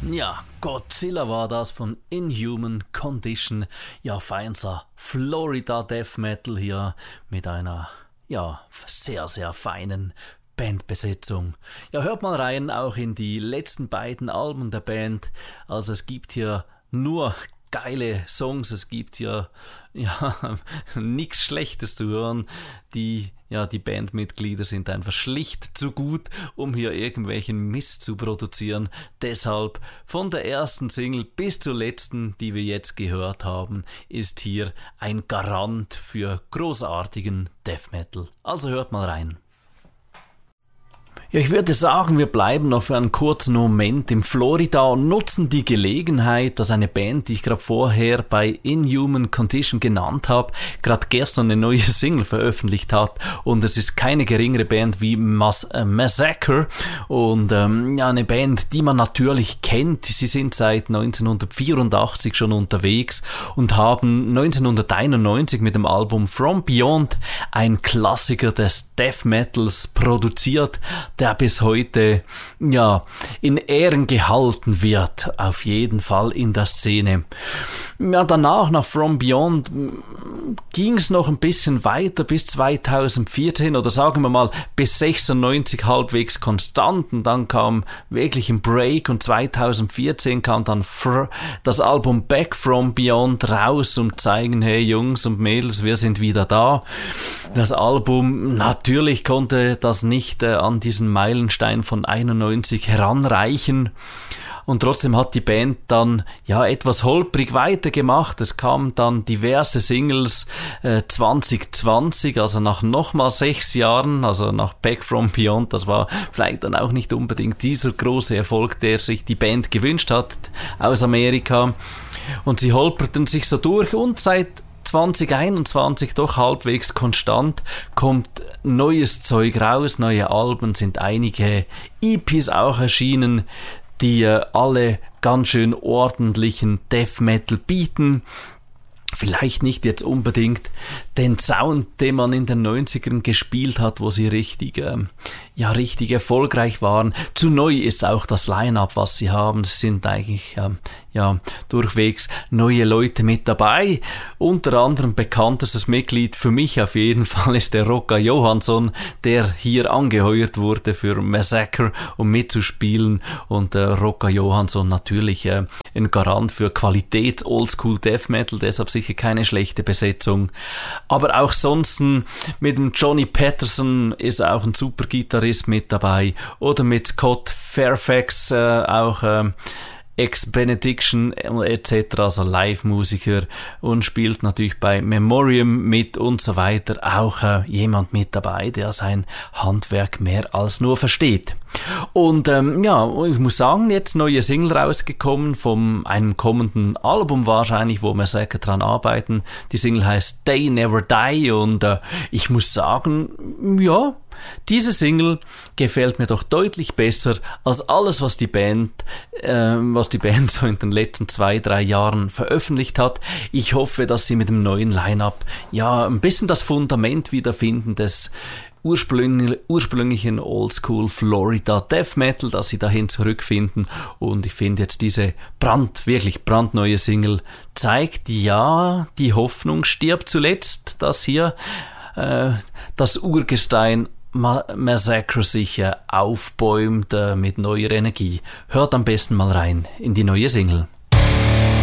Ja, Godzilla war das von Inhuman Condition. Ja, feinster Florida Death Metal hier mit einer, ja, sehr, sehr feinen Bandbesetzung. Ja, hört mal rein, auch in die letzten beiden Alben der Band. Also es gibt hier nur geile Songs, es gibt hier ja nichts Schlechtes zu hören. Die Bandmitglieder sind einfach schlicht zu gut, um hier irgendwelchen Mist zu produzieren. Deshalb von der ersten Single bis zur letzten, die wir jetzt gehört haben, ist hier ein Garant für großartigen Death Metal. Also hört mal rein. Ja, ich würde sagen, wir bleiben noch für einen kurzen Moment in Florida und nutzen die Gelegenheit, dass eine Band, die ich gerade vorher bei Inhuman Condition genannt habe, gerade gestern eine neue Single veröffentlicht hat. Und es ist keine geringere Band wie Massacre und eine Band, die man natürlich kennt. Sie sind seit 1984 schon unterwegs und haben 1991 mit dem Album From Beyond ein Klassiker des Death Metals produziert, der bis heute ja in Ehren gehalten wird, auf jeden Fall in der Szene. Ja, danach, nach From Beyond, ging es noch ein bisschen weiter bis 2014 oder sagen wir mal bis 96 halbwegs konstant, und dann kam wirklich ein Break und 2014 kam dann das Album Back From Beyond raus, um zu zeigen, hey Jungs und Mädels, wir sind wieder da. Das Album, natürlich konnte das nicht an diesen Meilenstein von 91 heranreichen. Und trotzdem hat die Band dann ja etwas holprig weitergemacht. Es kamen dann diverse Singles 2020, also nach nochmal 6 Jahren, also nach Back From Beyond. Das war vielleicht dann auch nicht unbedingt dieser große Erfolg, der sich die Band gewünscht hat aus Amerika. Und sie holperten sich so durch, und seit 2021 doch halbwegs konstant kommt neues Zeug raus, neue Alben, sind einige EPs auch erschienen, die alle ganz schön ordentlichen Death Metal bieten. Vielleicht nicht jetzt unbedingt den Sound, den man in den 90ern gespielt hat, wo sie richtig erfolgreich waren. Zu neu ist auch das Line-Up, was sie haben. Es sind eigentlich durchwegs neue Leute mit dabei. Unter anderem bekanntestes Mitglied für mich auf jeden Fall ist der Rocca Johansson, der hier angeheuert wurde für Massacre, um mitzuspielen. Und Rocca Johansson natürlich ein Garant für Qualität Oldschool Death Metal, deshalb sicher keine schlechte Besetzung. Aber auch sonst mit dem Johnny Patterson ist auch ein super Gitarrist mit dabei, oder mit Scott Fairfax auch Ex-Benediction etc., also Live-Musiker, und spielt natürlich bei Memoriam mit und so weiter. Auch jemand mit dabei, der sein Handwerk mehr als nur versteht. Und ich muss sagen, jetzt neue Single rausgekommen von einem kommenden Album wahrscheinlich, wo wir sicher dran arbeiten. Die Single heißt They Never Die, und ich muss sagen, ja, diese Single gefällt mir doch deutlich besser als alles, was die Band so in den letzten 2-3 Jahren veröffentlicht hat. Ich hoffe, dass sie mit dem neuen Line-Up ja ein bisschen das Fundament wiederfinden des ursprünglichen Oldschool Florida Death Metal, dass sie dahin zurückfinden. Und ich finde jetzt diese wirklich brandneue Single zeigt, ja, die Hoffnung stirbt zuletzt, dass hier das Urgestein Massacre sich aufbäumt mit neuer Energie. Hört am besten mal rein in die neue Single.